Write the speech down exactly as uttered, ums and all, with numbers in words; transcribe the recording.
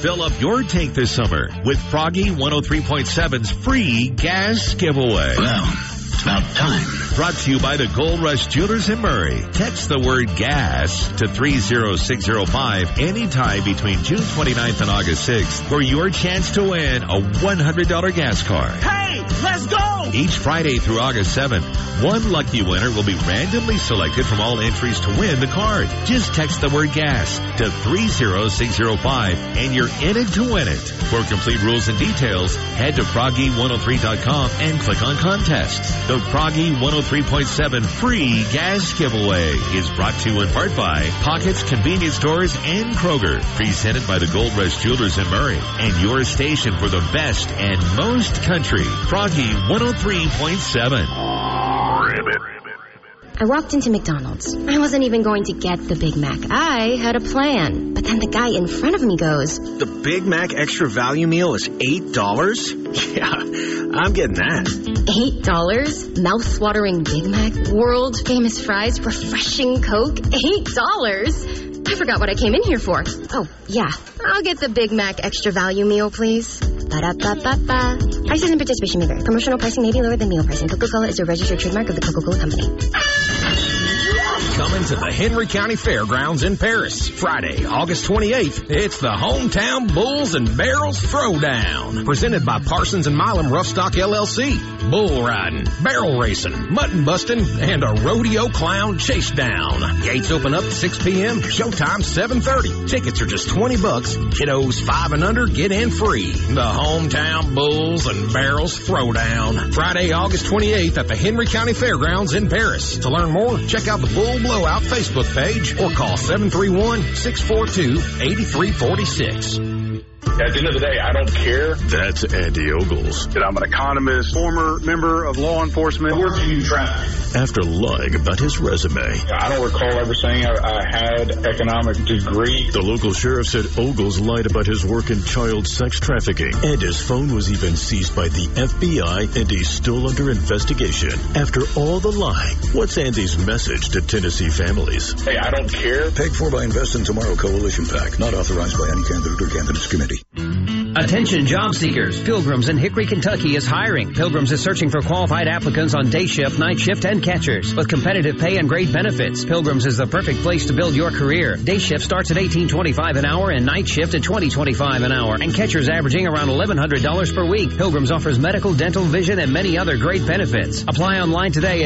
Fill up your tank this summer with Froggy one oh three point seven's free gas giveaway. Well, it's about time. Brought to you by the Gold Rush Jewelers in Murray. Text the word gas to three oh six oh five anytime between June twenty-ninth and August sixth for your chance to win a one hundred dollars gas card. Hey, let's go! Each Friday through August seventh, one lucky winner will be randomly selected from all entries to win the card. Just text the word gas to three oh six oh five and you're in it to win it. For complete rules and details, head to froggy one oh three dot com and click on contests. The Froggy one oh three point seven free gas giveaway is brought to you in part by Pockets Convenience Stores and Kroger. Presented by the Gold Rush Jewelers in Murray and your station for the best and most country. Froggy one oh three point seven. I walked into McDonald's. I wasn't even going to get the Big Mac. I had a plan. But then the guy in front of me goes, "The Big Mac Extra Value Meal is eight dollars? Yeah, I'm getting that." eight dollars? Mouth-watering Big Mac? World-famous fries? Refreshing Coke? eight dollars? I forgot what I came in here for. Oh, yeah. I'll get the Big Mac Extra Value Meal, please. Ba-da-ba-ba-ba. Prices and participation may vary. Promotional pricing may be lower than meal pricing. Coca-Cola is a registered trademark of the Coca-Cola Company. Coming to the Henry County Fairgrounds in Paris. Friday, August twenty-eighth, it's the Hometown Bulls and Barrels Throwdown. Presented by Parsons and Milam Roughstock L L C. Bull riding, barrel racing, mutton busting, and a rodeo clown chase down. Gates open up at six p.m. Showtime seven thirty. Tickets are just twenty bucks. Kiddos five and under get in free. The Hometown Bulls and Barrels Throwdown. Friday, August twenty-eighth at the Henry County Fairgrounds in Paris. To learn more, check out the Bull Blowout Facebook page or call seven three one, six four two, eight three four six. At the end of the day, I don't care. That's Andy Ogles. That I'm an economist, former member of law enforcement. I work in traffic. After lying about his resume. I don't recall ever saying I, I had economic degree. The local sheriff said Ogles lied about his work in child sex trafficking. And his phone was even seized by the F B I, and he's still under investigation. After all the lying, what's Andy's message to Tennessee families? Hey, I don't care. Paid for by Invest in Tomorrow Coalition PAC. Not authorized by any candidate or candidates committee. Attention job seekers. Pilgrims in Hickory, Kentucky is hiring. Pilgrims is searching for qualified applicants on day shift, night shift, and catchers. With competitive pay and great benefits, Pilgrims is the perfect place to build your career. Day shift starts at eighteen twenty-five an hour and night shift at twenty twenty-five an hour. And catchers averaging around eleven hundred dollars per week. Pilgrims offers medical, dental, vision, and many other great benefits. Apply online today at